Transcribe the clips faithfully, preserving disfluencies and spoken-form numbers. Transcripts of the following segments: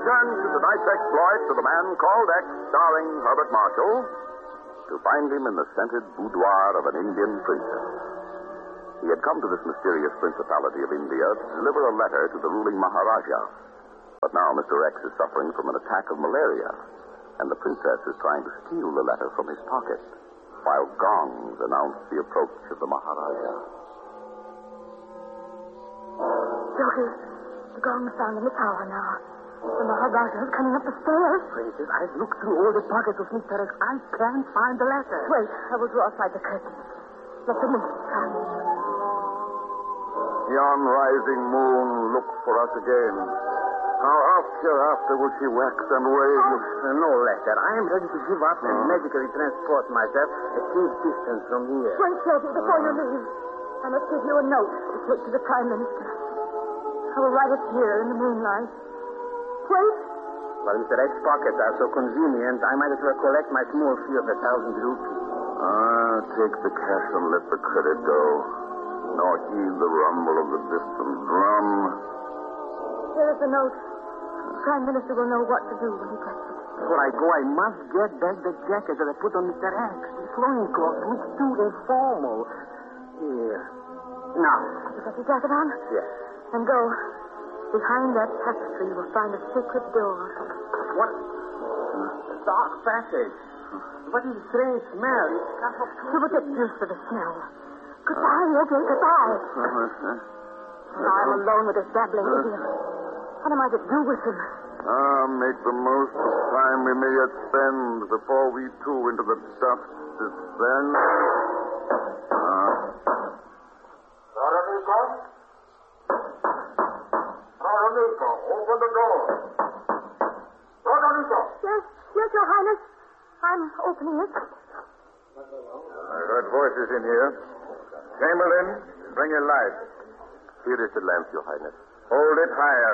return to tonight's exploits of the man called X, starring Herbert Marshall, to find him in the scented boudoir of an Indian princess. He had come to this mysterious principality of India to deliver a letter to the ruling Maharaja. But now Mister X is suffering from an attack of malaria, and the princess is trying to steal the letter from his pocket, while gongs announce the approach of the Maharaja. Jockey, the gong sound in the tower now. The Maharaja is coming up the stairs. Princess, I've looked through all the pockets of Mister X. I can't find the letter. Wait, I will draw aside the curtain. Let the moon shine. Yon rising moon look for us again. How oft hereafter will she wax and wane? Uh, no letter. I am ready to give up and magically transport myself a safe distance from here. Wait, Jockey, before you leave. I must give you a note to take to the Prime Minister. I will write it here in the moonlight. Wait. While Mister X's pockets are so convenient, I might as well collect my small fee of a thousand rupees. Ah, take the cash and let the credit go. Nor heed the rumble of the distant drum. Here is the note. The Prime Minister will know what to do when he gets it. Before I go, I must get back the jacket that I put on Mister X. The flowing cloth looks too informal. Here. Now. You got your jacket on? Yes. And go. Behind that tapestry, you will find a secret door. What? A dark passage. What is a strange smell? It's got a... You will get used to the smell. Goodbye, Yogi, goodbye. Now I'm alone with this babbling idiot. What am I to do with him? Ah, make the most of time we may yet spend before we too into the dust descend. Ah. Veronica? Veronica, open the door. Veronica! Yes, yes, Your Highness. I'm opening it. I heard voices in here. Chamberlain, bring a light. Here is the lamp, Your Highness. Hold it higher.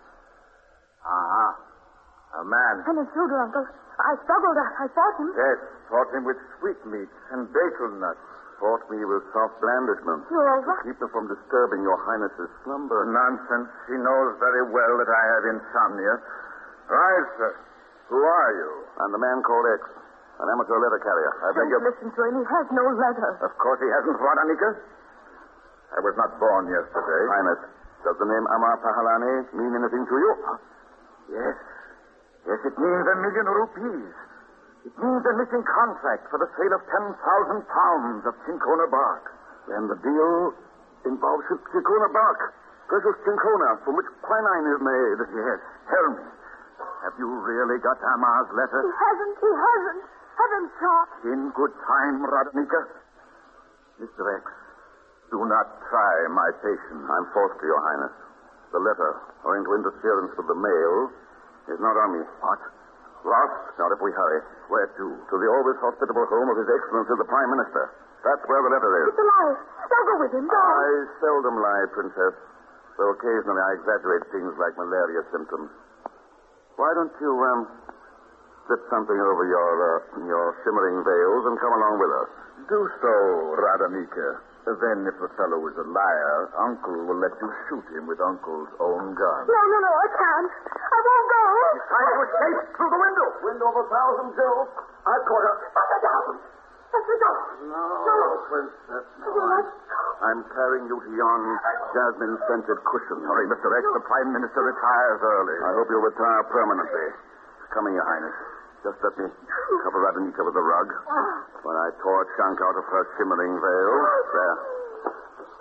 Uh-huh. A man. An intruder, Uncle. I struggled. I, I fought him. Yes, fought him with sweetmeats and betel nuts. Fought me with soft blandishments. You're all right. To keep me from disturbing Your Highness's slumber. Nonsense. He knows very well that I have insomnia. Rise, sir. Who are you? I'm the man called X, an amateur letter carrier. I beg Don't your... listen to him. He has no letter. Of course he hasn't, Veronica. I was not born yesterday. Highness, does the name Amar Pahalani mean anything to you? Yes. Yes, it means a million rupees. It means a missing contract for the sale of ten thousand pounds of cinchona bark. And the deal involves cinchona bark. Precious cinchona, from which quinine is made. Yes. Tell me, have you really got Amar's letter? He hasn't. He hasn't. Have him shot. In good time, Radhanika. Mister X, do not try my patience. I'm forced to, Your Highness. The letter, owing to interference with the mail, is not on me. What? Lost? Not if we hurry. Where to? To the always hospitable home of His Excellency the Prime Minister. That's where the letter is. It's a lie. Don't go with him. Don't. I seldom lie, Princess. Though occasionally I exaggerate things like malaria symptoms. Why don't you, um, slip something over your, uh, your shimmering veils and come along with us? Do so, Radhanika. Then, if the fellow is a liar, Uncle will let you shoot him with Uncle's own gun. No, no, no, I can't. I won't go. He's trying to escape through the window. Window of a thousand jewels. I caught her. Shut the door. Shut the door. No, Princess. No. I'm, I'm carrying you to yon jasmine-scented cushion. Hurry, Mister X. The Prime Minister retires early. I hope you'll retire permanently. Coming, Your Highness. Just let me cover Radhanika with the rug. When I tore a chunk out of her shimmering veil. There.